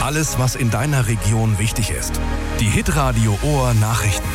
Alles, was in deiner Region wichtig ist. Die Hitradio Ohr Nachrichten.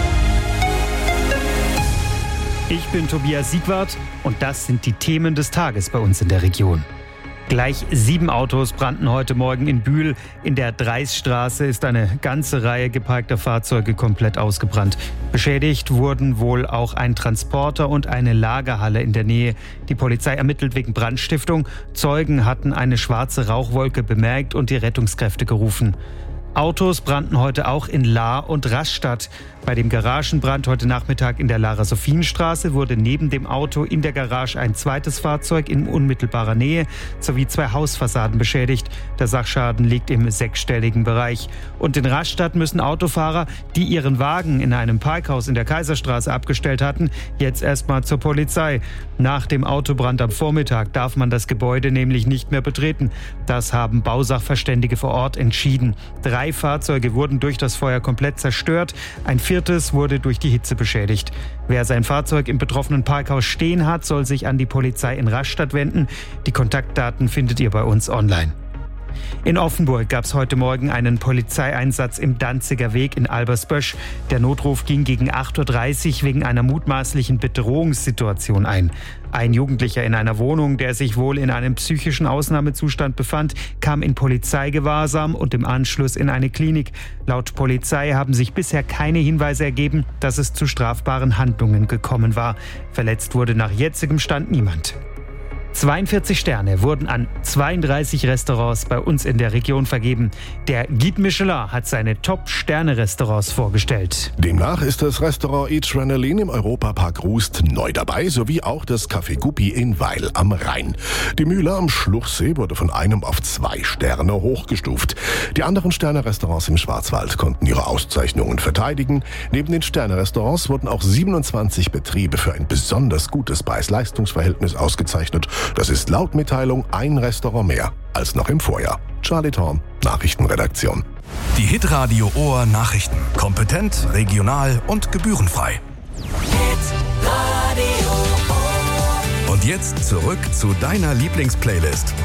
Ich bin Tobias Siegwart und das sind die Themen des Tages bei uns in der Region. Gleich 7 Autos brannten heute Morgen in Bühl. In der Dreisstraße ist eine ganze Reihe geparkter Fahrzeuge komplett ausgebrannt. Beschädigt wurden wohl auch ein Transporter und eine Lagerhalle in der Nähe. Die Polizei ermittelt wegen Brandstiftung. Zeugen hatten eine schwarze Rauchwolke bemerkt und die Rettungskräfte gerufen. Autos brannten heute auch in Lahr und Rastatt. Bei dem Garagenbrand heute Nachmittag in der Lara-Sophienstraße wurde neben dem Auto in der Garage ein zweites Fahrzeug in unmittelbarer Nähe sowie 2 Hausfassaden beschädigt. Der Sachschaden liegt im 6-stelligen Bereich. Und in Rastatt müssen Autofahrer, die ihren Wagen in einem Parkhaus in der Kaiserstraße abgestellt hatten, jetzt erstmal zur Polizei. Nach dem Autobrand am Vormittag darf man das Gebäude nämlich nicht mehr betreten. Das haben Bausachverständige vor Ort entschieden. 3 Fahrzeuge wurden durch das Feuer komplett zerstört. Ein 4. wurde durch die Hitze beschädigt. Wer sein Fahrzeug im betroffenen Parkhaus stehen hat, soll sich an die Polizei in Rastatt wenden. Die Kontaktdaten findet ihr bei uns online. In Offenburg gab es heute Morgen einen Polizeieinsatz im Danziger Weg in Albersbösch. Der Notruf ging gegen 8.30 Uhr wegen einer mutmaßlichen Bedrohungssituation ein. Ein Jugendlicher in einer Wohnung, der sich wohl in einem psychischen Ausnahmezustand befand, kam in Polizeigewahrsam und im Anschluss in eine Klinik. Laut Polizei haben sich bisher keine Hinweise ergeben, dass es zu strafbaren Handlungen gekommen war. Verletzt wurde nach jetzigem Stand niemand. 42 Sterne wurden an 32 Restaurants bei uns in der Region vergeben. Der Guide Michelin hat seine Top-Sterne-Restaurants vorgestellt. Demnach ist das Restaurant Adrenaline im Europapark Rust neu dabei, sowie auch das Café Guppi in Weil am Rhein. Die Mühle am Schluchsee wurde von 1 auf 2 Sterne hochgestuft. Die anderen Sterne-Restaurants im Schwarzwald konnten ihre Auszeichnungen verteidigen. Neben den Sterne-Restaurants wurden auch 27 Betriebe für ein besonders gutes Preis-Leistungs-Verhältnis ausgezeichnet. Das ist laut Mitteilung ein Restaurant mehr als noch im Vorjahr. Charlie Thorn, Nachrichtenredaktion. Die Hitradio Ohr Nachrichten. Kompetent, regional und gebührenfrei. Und jetzt zurück zu deiner Lieblingsplaylist.